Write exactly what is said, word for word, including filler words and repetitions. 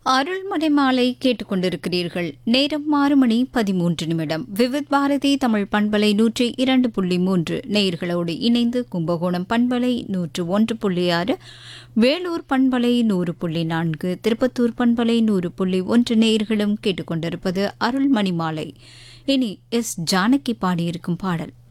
அருள்மணி மாலை கேட்டுக்கொண்டிருக்கிறீர்கள். நேரம் ஆறு மணி பதிமூன்று நிமிடம். விவித் பாரதி தமிழ் பண்பலை நூற்றி இரண்டு புள்ளி மூன்று நேயர்களோடு இணைந்து கும்பகோணம் பண்பலை நூற்று ஒன்று புள்ளி ஆறு, வேலூர் பண்பலை நூறு புள்ளி நான்கு, திருப்பத்தூர் பண்பலை நூறு புள்ளி ஒன்று நேயர்களும் கேட்டுக்கொண்டிருப்பது அருள்மணி மாலை. இனி எஸ் ஜானகி பாடியிருக்கும் பாடல்.